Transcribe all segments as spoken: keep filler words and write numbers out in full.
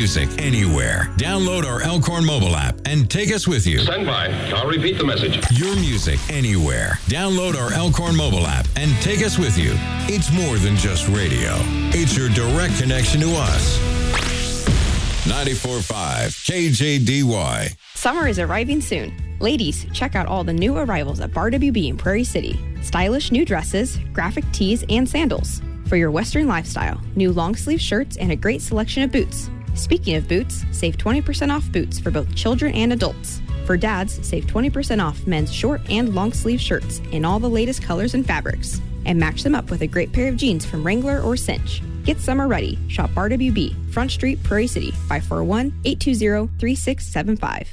music anywhere. Download our Elkhorn mobile app and take us with you. Stand by. I'll repeat the message. Your music anywhere. Download our Elkhorn mobile app and take us with you. It's more than just radio. It's your direct connection to us. ninety-four point five K J D Y. Summer is arriving soon. Ladies, check out all the new arrivals at Bar W B in Prairie City. Stylish new dresses, graphic tees, and sandals. For your Western lifestyle, new long-sleeve shirts and a great selection of boots. Speaking of boots, save twenty percent off boots for both children and adults. For dads, save twenty percent off men's short and long-sleeve shirts in all the latest colors and fabrics. And match them up with a great pair of jeans from Wrangler or Cinch. Get summer ready. Shop Bar W B, Front Street, Prairie City, five four one, eight two zero, three six seven five.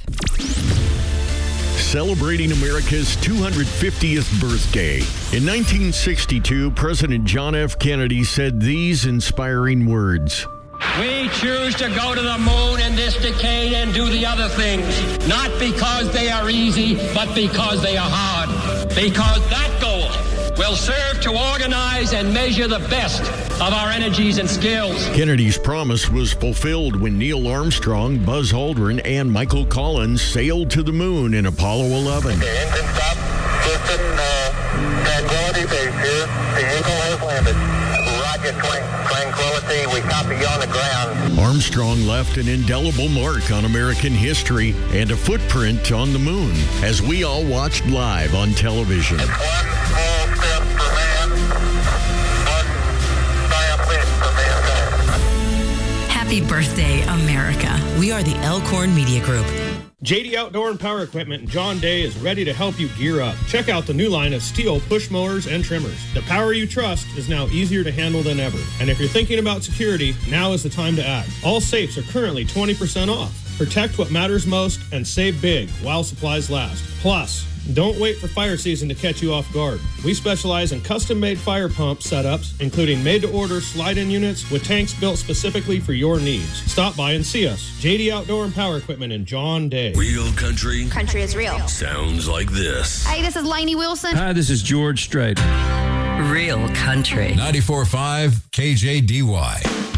Celebrating America's two hundred fiftieth birthday. In nineteen sixty-two, President John F. Kennedy said these inspiring words. We choose to go to the moon in this decade and do the other things, not because they are easy, but because they are hard. Because that goal will serve to organize and measure the best of our energies and skills. Kennedy's promise was fulfilled when Neil Armstrong, Buzz Aldrin, and Michael Collins sailed to the moon in Apollo eleven. The engine stop. Houston, uh, Tranquility Base here. The Eagle has landed. Roger, Tranquility. We copy you on the ground. Armstrong left an indelible mark on American history and a footprint on the moon as we all watched live on television. It's one small step for man, one giant leap for mankind. Happy birthday, America. We are the Elkhorn Media Group. J D Outdoor and Power Equipment in John Day is ready to help you gear up. Check out the new line of steel push mowers and trimmers. The power you trust is now easier to handle than ever. And if you're thinking about security, now is the time to act. All safes are currently twenty percent off. Protect what matters most and save big while supplies last. Plus, don't wait for fire season to catch you off guard. We specialize in custom-made fire pump setups, including made-to-order slide-in units with tanks built specifically for your needs. Stop by and see us. J D Outdoor and Power Equipment in John Day. Real country. Country is real. Sounds like this. Hey, this is Lainey Wilson. Hi, this is George Strait. Real country. ninety-four point five K J D Y.